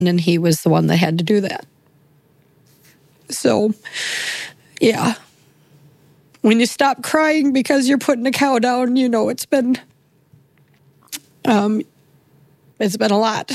And he was the one that had to do that. So, yeah. When you stop crying because you're putting a cow down, you know it's been a lot.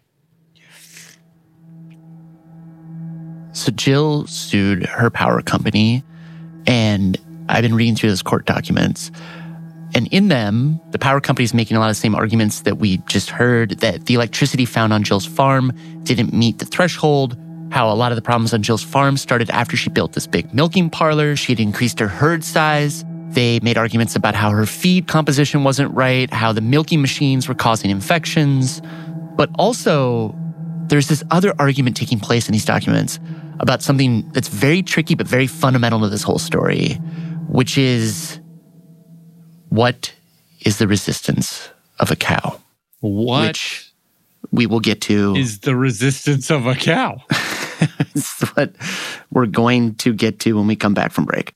So Jill sued her power company, and I've been reading through those court documents. And in them, the power company is making a lot of the same arguments that we just heard, that the electricity found on Jill's farm didn't meet the threshold, how a lot of the problems on Jill's farm started after she built this big milking parlor. She had increased her herd size. They made arguments about how her feed composition wasn't right, how the milking machines were causing infections. But also, there's this other argument taking place in these documents about something that's very tricky but very fundamental to this whole story, which is, what is the resistance of a cow? What? Which we will get to. Is the resistance of a cow? It's what we're going to get to when we come back from break.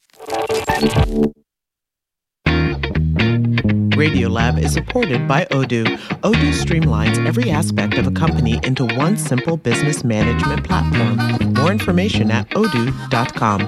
Radiolab is supported by Odoo. Odoo streamlines every aspect of a company into one simple business management platform. More information at odoo.com.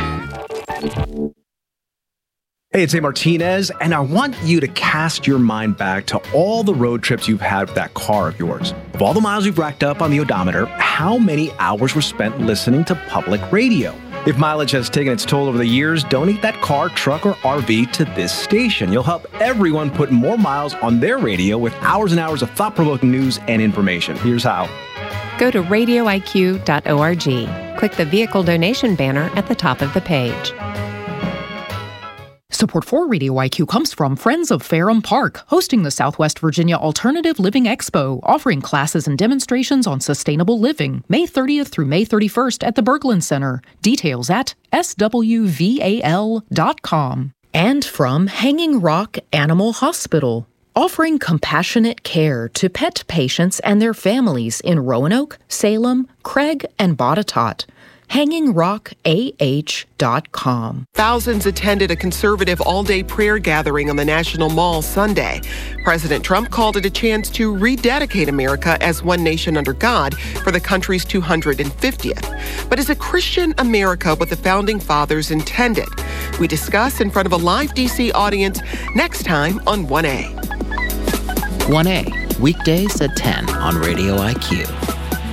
Hey, it's A. Martinez, and I want you to cast your mind back to all the road trips you've had with that car of yours. Of all the miles you've racked up on the odometer, how many hours were spent listening to public radio? If mileage has taken its toll over the years, donate that car, truck, or RV to this station. You'll help everyone put more miles on their radio with hours and hours of thought-provoking news and information. Here's how. Go to radioiq.org. Click the vehicle donation banner at the top of the page. Support for Radio IQ comes from Friends of Ferrum Park, hosting the Southwest Virginia Alternative Living Expo, offering classes and demonstrations on sustainable living, May 30th through May 31st at the Berglund Center. Details at swval.com. And from Hanging Rock Animal Hospital, offering compassionate care to pet patients and their families in Roanoke, Salem, Craig, and Botetourt. HangingRockAH.com. Thousands attended a conservative all-day prayer gathering on the National Mall Sunday. President Trump called it a chance to rededicate America as one nation under God for the country's 250th. But is a Christian America what the Founding Fathers intended? We discuss in front of a live D.C. audience next time on 1A. 1A, weekdays at 10 on Radio IQ.